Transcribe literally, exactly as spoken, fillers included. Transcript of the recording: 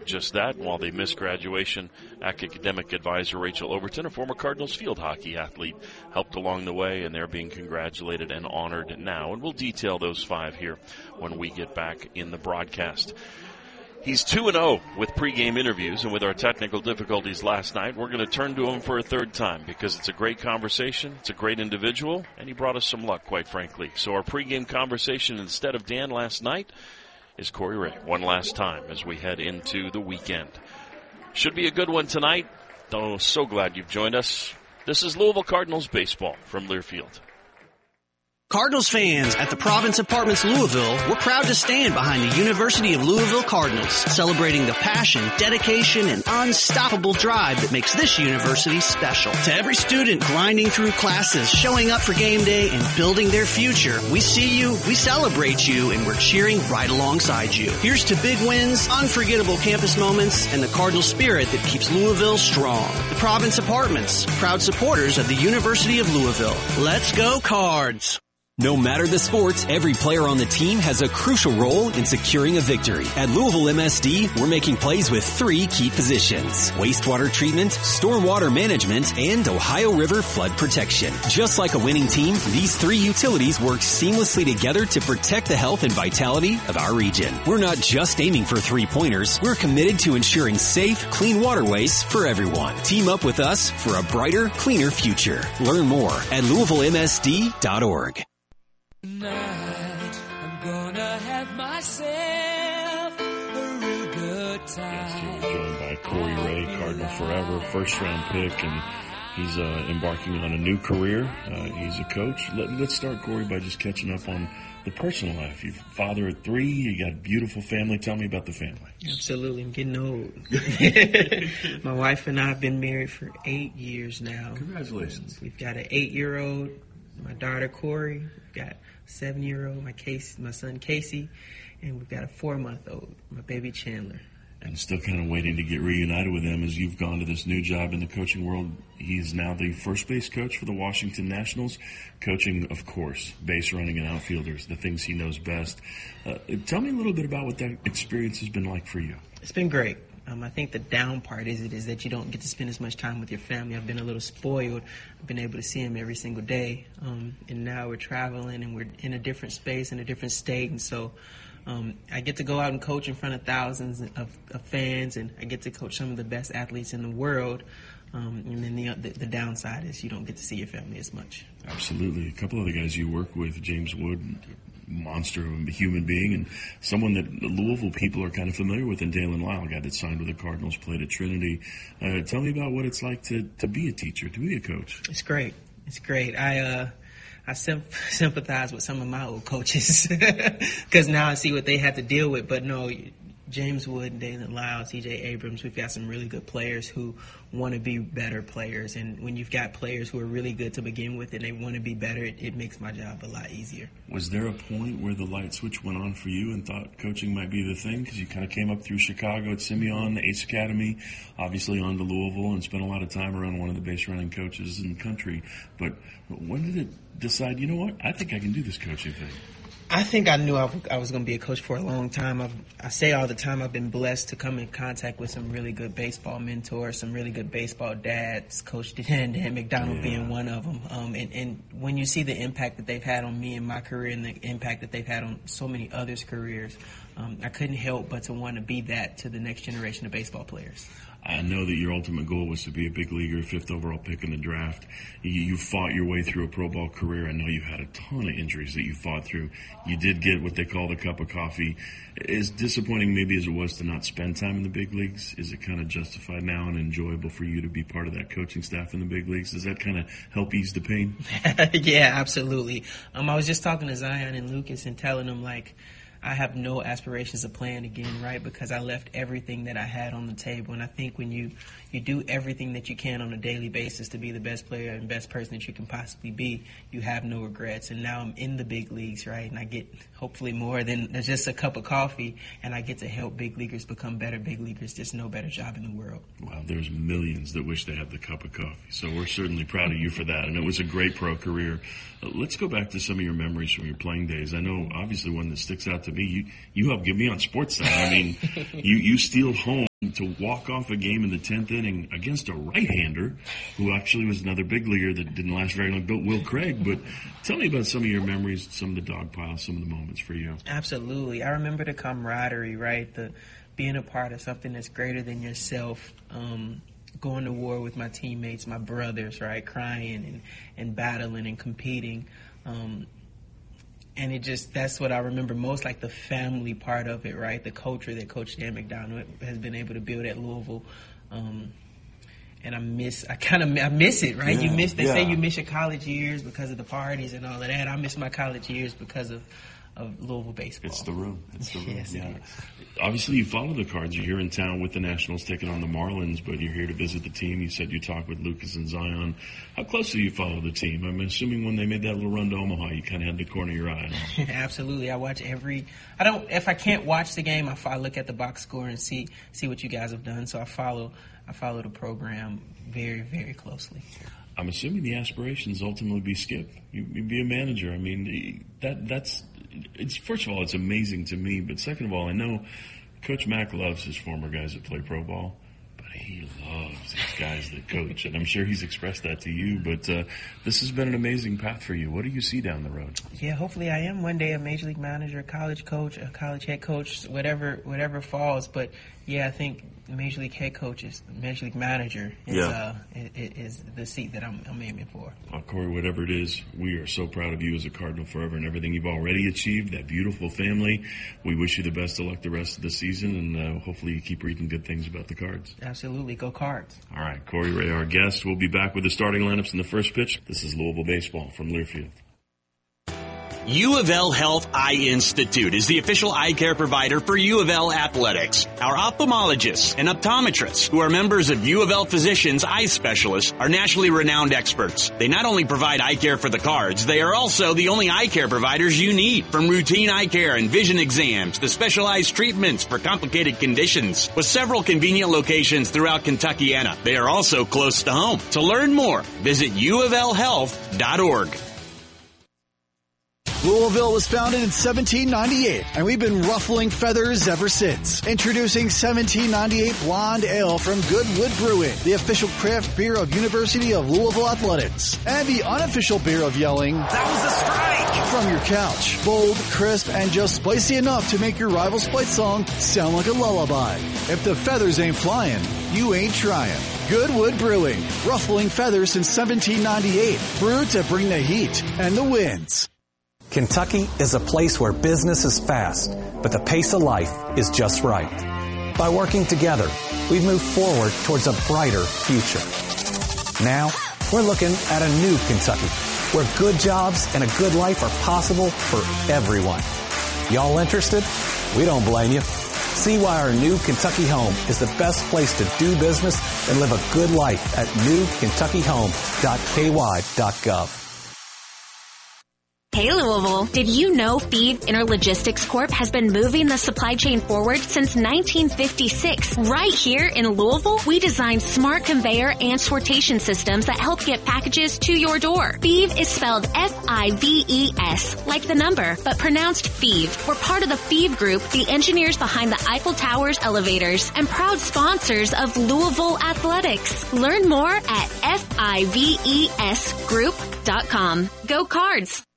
just that. While they missed graduation, academic advisor Rachel Overton, a former Cardinals field hockey athlete, helped along the way, and they're being congratulated and honored now. And we'll detail those five here when we get back in the broadcast. He's two and oh with pregame interviews, and with our technical difficulties last night, we're going to turn to him for a third time because it's a great conversation, it's a great individual, and he brought us some luck, quite frankly. So our pregame conversation instead of Dan last night is Corey Ray one last time as we head into the weekend. Should be a good one tonight. Oh, so glad you've joined us. This is Louisville Cardinals baseball from Learfield. Cardinals fans at the Province Apartments Louisville, we're proud to stand behind the University of Louisville Cardinals, celebrating the passion, dedication, and unstoppable drive that makes this university special. To every student grinding through classes, showing up for game day, and building their future, we see you, we celebrate you, and we're cheering right alongside you. Here's to big wins, unforgettable campus moments, and the Cardinal spirit that keeps Louisville strong. The Province Apartments, proud supporters of the University of Louisville. Let's go Cards! No matter the sport, every player on the team has a crucial role in securing a victory. At Louisville M S D, we're making plays with three key positions: wastewater treatment, stormwater management, and Ohio River flood protection. Just like a winning team, these three utilities work seamlessly together to protect the health and vitality of our region. We're not just aiming for three-pointers. We're committed to ensuring safe, clean waterways for everyone. Team up with us for a brighter, cleaner future. Learn more at Louisville M S D dot org. Tonight, I'm gonna have myself a real good time. Yes, we're joined by Corey Ray, Cardinal forever, first round pick, and he's uh, embarking on a new career. Uh, he's a coach. Let, let's start, Corey, by just catching up on the personal life. You're father of three, you got a beautiful family. Tell me about the family. Absolutely, I'm getting old. My wife and I have been married for eight years now. Congratulations. We've got an eight-year-old, my daughter Corey. We've got a seven-year-old, my case, my son Casey, and we've got a four-month-old, my baby Chandler. And still kind of waiting to get reunited with him as you've gone to this new job in the coaching world. He's now the first base coach for the Washington Nationals, coaching, of course, base running and outfielders, the things he knows best. Uh, tell me a little bit about what that experience has been like for you. It's been great. Um, I think the down part is it is that you don't get to spend as much time with your family. I've been a little spoiled. I've been able to see him every single day. Um, and now we're traveling and we're in a different space, in a different state. And so um, I get to go out and coach in front of thousands of, of fans, and I get to coach some of the best athletes in the world. Um, and then the, the the downside is you don't get to see your family as much. Absolutely. A couple of the guys you work with, James Wood, monster of a human being, and someone that the Louisville people are kind of familiar with, and Dalen Lyle, a guy that signed with the Cardinals, played at Trinity. Uh, tell me about what it's like to, to be a teacher, to be a coach. It's great. It's great. I uh, I sim- sympathize with some of my old coaches because now I see what they had to deal with. But no, James Wood, Dalen Lyle, T J Abrams, we've got some really good players who want to be better players. And when you've got players who are really good to begin with and they want to be better, it, it makes my job a lot easier. Was there a point where the light switch went on for you and thought coaching might be the thing? Because you kind of came up through Chicago at Simeon, the Ace Academy, obviously on to Louisville, and spent a lot of time around one of the base running coaches in the country. But when did it decide, you know what, I think I can do this coaching thing? I think I knew I, w- I was going to be a coach for a long time. I've, I say all the time I've been blessed to come in contact with some really good baseball mentors, some really good baseball dads, Coach Dan, Dan McDonald yeah. being one of them. Um, and, and when you see the impact that they've had on me and my career and the impact that they've had on so many others' careers, um, I couldn't help but to want to be that to the next generation of baseball players. I know that your ultimate goal was to be a big leaguer, fifth overall pick in the draft. You, you fought your way through a pro ball career. I know you had a ton of injuries that you fought through. You did get what they call the cup of coffee. As disappointing maybe as it was to not spend time in the big leagues, is it kind of justified now and enjoyable for you to be part of that coaching staff in the big leagues? Does that kind of help ease the pain? Yeah, absolutely. Um, I was just talking to Zion and Lucas and telling them, like, I have no aspirations of playing again, right, because I left everything that I had on the table. And I think when you, you do everything that you can on a daily basis to be the best player and best person that you can possibly be, you have no regrets. And now I'm in the big leagues, right, and I get hopefully more than just a cup of coffee, and I get to help big leaguers become better big leaguers. There's no better job in the world. Wow, there's millions that wish they had the cup of coffee. So we're certainly proud of you for that. And it was a great pro career. Uh, let's go back to some of your memories from your playing days. I know obviously one that sticks out to to me. You you helped get me on SportsCenter. I mean, you, you stealed home to walk off a game in the tenth inning against a right-hander who actually was another big leaguer that didn't last very long, Bill Will Craig. But tell me about some of your memories, some of the dog piles, some of the moments for you. Absolutely. I remember the camaraderie, right? The being a part of something that's greater than yourself. Um, going to war with my teammates, my brothers, right? Crying and, and battling and competing. Um, And it just, that's what I remember most, like the family part of it, right? The culture that Coach Dan McDonnell has been able to build at Louisville. Um, and I miss, I kind of, I miss it, right? Yeah, you miss, they yeah. say you miss your college years because of the parties and all of that. I miss my college years because of, of Louisville baseball. It's the room. It's the room. Yes, yeah. Obviously, you follow the Cards. You're here in town with the Nationals taking on the Marlins, but you're here to visit the team. You said you talked with Lucas and Zion. How close do you follow the team? I'm assuming when they made that little run to Omaha, you kind of had the corner of your eye on. Absolutely. I watch every – I don't – if I can't watch the game, I, I look at the box score and see see what you guys have done. So I follow I follow the program very, very closely. I'm assuming the aspirations ultimately be Skip. You, you be a manager. I mean, that that's – it's first of all, it's amazing to me, but second of all, I know Coach Mack loves his former guys that play pro ball, but he loves these guys that coach, and I'm sure he's expressed that to you. But uh, this has been an amazing path for you. What do you see down the road? Yeah, hopefully I am one day a major league manager, a college coach, a college head coach, whatever whatever falls. But yeah, I think major league head coach is major league manager is yeah. uh, is, is the seat that I'm, I'm aiming for. Well, Corey, whatever it is, we are so proud of you as a Cardinal forever and everything you've already achieved. That beautiful family. We wish you the best of luck the rest of the season, and uh, hopefully you keep reading good things about the Cards. Absolutely, go Cards! All right, Corey Ray, our guest. We'll be back with the starting lineups in the first pitch. This is Louisville Baseball from Learfield. U of L Health Eye Institute is the official eye care provider for U of L Athletics. Our ophthalmologists and optometrists, who are members of U of L Physicians Eye Specialists, are nationally renowned experts. They not only provide eye care for the Cards, they are also the only eye care providers you need. From routine eye care and vision exams to specialized treatments for complicated conditions. With several convenient locations throughout Kentuckiana, they are also close to home. To learn more, visit u of l health dot org. Louisville was founded in seventeen ninety-eight, and we've been ruffling feathers ever since. Introducing seventeen ninety-eight Blonde Ale from Goodwood Brewing, the official craft beer of University of Louisville Athletics, and the unofficial beer of yelling, "That was a strike!" from your couch. Bold, crisp, and just spicy enough to make your rival's fight song sound like a lullaby. If the feathers ain't flying, you ain't trying. Goodwood Brewing, ruffling feathers since seventeen ninety-eight. Brewed to bring the heat and the winds. Kentucky is a place where business is fast, but the pace of life is just right. By working together, we've moved forward towards a brighter future. Now, we're looking at a new Kentucky, where good jobs and a good life are possible for everyone. Y'all interested? We don't blame you. See why our new Kentucky home is the best place to do business and live a good life at new kentucky home dot k y dot gov. Hey Louisville, did you know Feed Interlogistics Corp has been moving the supply chain forward since nineteen fifty-six? Right here in Louisville, we designed smart conveyor and sortation systems that help get packages to your door. Feed is spelled F I V E S, like the number, but pronounced Feed. We're part of the Feed Group, the engineers behind the Eiffel Tower's elevators, and proud sponsors of Louisville Athletics. Learn more at F I V E S group dot com. Go Cards!